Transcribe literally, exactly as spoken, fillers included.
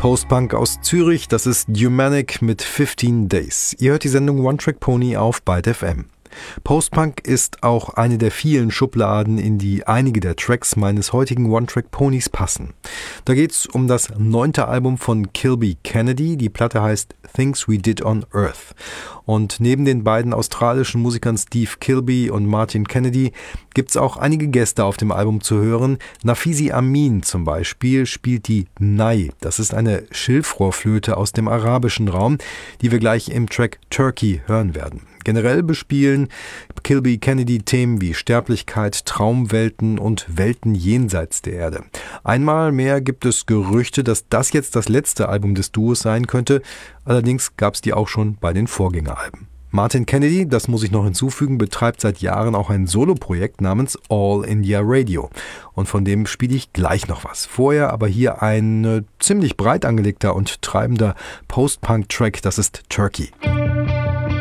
Post-Punk aus Zürich, das ist Humanic mit fifteen Days. Ihr hört die Sendung One Track Pony auf Byte F M. Post-Punk ist auch eine der vielen Schubladen, in die einige der Tracks meines heutigen One Track Ponys passen. Da geht's um das neunte Album von Kilby Kennedy. Die Platte heißt Things We Did on Earth. Und neben den beiden australischen Musikern Steve Kilby und Martin Kennedy gibt's auch einige Gäste auf dem Album zu hören. Nafisi Amin zum Beispiel spielt die Nai. Das ist eine Schilfrohrflöte aus dem arabischen Raum, die wir gleich im Track Turkey hören werden. Generell bespielen Kilby Kennedy Themen wie Sterblichkeit, Traumwelten und Welten jenseits der Erde. Einmal mehr gibt es Gerüchte, dass das jetzt das letzte Album des Duos sein könnte. Allerdings gab es die auch schon bei den Vorgängeralben. Martin Kennedy, das muss ich noch hinzufügen, betreibt seit Jahren auch ein Soloprojekt namens All India Radio. Und von dem spiele ich gleich noch was. Vorher aber hier ein äh, ziemlich breit angelegter und treibender Post-Punk-Track, das ist Turkey.